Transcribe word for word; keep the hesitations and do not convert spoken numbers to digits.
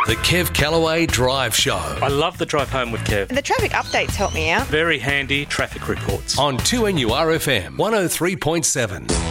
The Kev Callaway Drive Show. I love the drive home with Kev. The traffic updates help me out. Very handy traffic reports. On two N U R F M one oh three point seven.